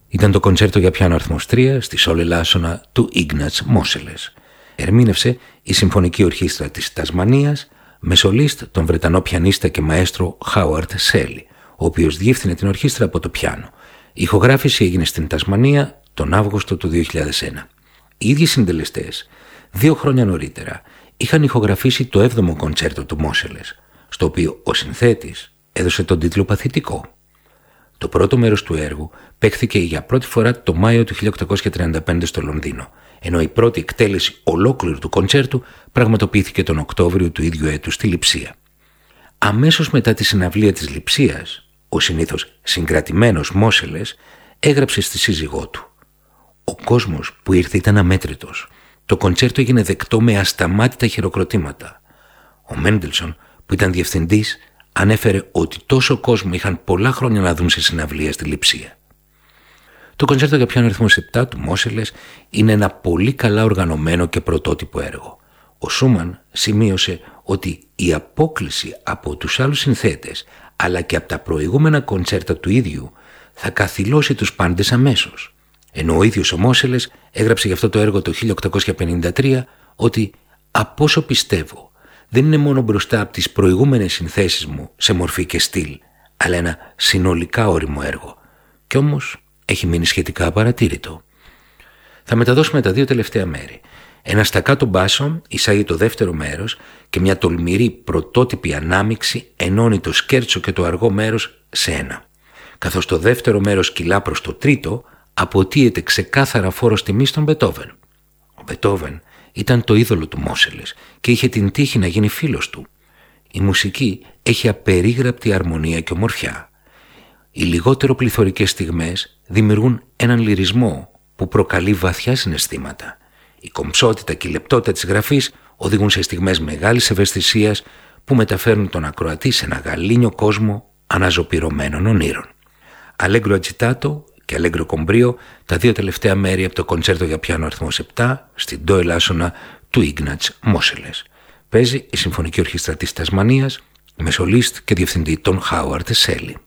Ήταν το κοντσέρτο για πιάνο αριθμός 3 στη Σόλε Λάσονα του Ίγνατς Μόσελες. Ερμήνευσε η Συμφωνική Ορχήστρα της Τασμανίας με σολίστ τον Βρετανό πιανίστα και μαέστρο Χάουαρντ Σέλι, ο οποίος διεύθυνε την ορχήστρα από το πιάνο. Η ηχογράφηση έγινε στην Τασμανία τον Αύγουστο του 2001. Οι ίδιοι συντελεστές 2 χρόνια νωρίτερα είχαν ηχογραφήσει το 7ο κοντσέρτο του Μόσελες, στο οποίο ο συνθέτης έδωσε τον τίτλο Παθητικό. Το πρώτο μέρος του έργου παίχθηκε για πρώτη φορά το Μάιο του 1835 στο Λονδίνο, ενώ η πρώτη εκτέλεση ολόκληρου του κοντσέρτου πραγματοποιήθηκε τον Οκτώβριο του ίδιου έτους στη Λειψία. Αμέσως μετά τη συναυλία της Λειψίας, ο συνήθως συγκρατημένος Μόσελες έγραψε στη σύζυγό του: «Ο κόσμος που ήρθε ήταν αμέτρητος. Το κοντσέρτο έγινε δεκτό με ασταμάτητα χειροκροτήματα. Ο Μέντελσον, που ήταν διευθυντής, ανέφερε ότι τόσο κόσμο είχαν πολλά χρόνια να δουν σε συναυλία στη Λειψία». Το κοντσέρτο για πιάνο αριθμός 7 του Μόσελες είναι ένα πολύ καλά οργανωμένο και πρωτότυπο έργο. Ο Σούμαν σημείωσε ότι η απόκλιση από τους άλλους συνθέτες αλλά και από τα προηγούμενα κοντσέρτα του ίδιου θα καθυλώσει τους πάντες αμέσως. Ενώ ο ίδιος ο Μόσελες έγραψε για αυτό το έργο το 1853 ότι «από όσο πιστεύω δεν είναι μόνο μπροστά από τις προηγούμενες συνθέσεις μου σε μορφή και στυλ, αλλά ένα συνολικά ώριμο έργο. Κι όμως έχει μείνει σχετικά απαρατήρητο». Θα μεταδώσουμε τα 2 τελευταία μέρη. Ένα στακάτο μπάσο εισάγει το δεύτερο μέρος και μια τολμηρή πρωτότυπη ανάμειξη ενώνει το σκέρτσο και το αργό μέρος σε ένα. Καθώς το δεύτερο μέρος κυλά προς το τρίτο, αποτείεται ξεκάθαρα φόρος τιμής στον Μπετόβεν. Ο Μπετόβεν ήταν το είδωλο του Μόσελες και είχε την τύχη να γίνει φίλος του. Η μουσική έχει απερίγραπτη αρμονία και ομορφιά. Οι λιγότερο πληθωρικές στιγμές δημιουργούν έναν λυρισμό που προκαλεί βαθιά συναισθήματα. Η κομψότητα και η λεπτότητα της γραφής οδηγούν σε στιγμές μεγάλης ευαισθησίας που μεταφέρουν τον ακροατή σε ένα γαλήνιο κόσμο αναζωπυρωμένων ονείρων. Αλέγκρο Ατζιτάτο και Αλέγκρο Κομπρίο, τα 2 τελευταία μέρη από το κοντσέρτο για πιάνο αριθμός 7 στην Ντόε Λάσονα του Ίγνατς Μόσελες. Παίζει η Συμφωνική Ορχήστρα της Τασμανίας με σολίστ και διευθυντή τον Χάουαρντ Σέλι.